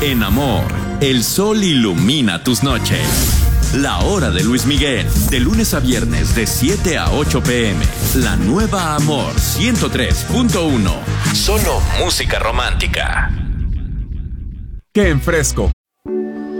En Amor, el sol ilumina tus noches. La Hora de Luis Miguel, de lunes a viernes de 7 a 8 p.m. La nueva Amor 103.1. Solo música romántica. Que en Fresco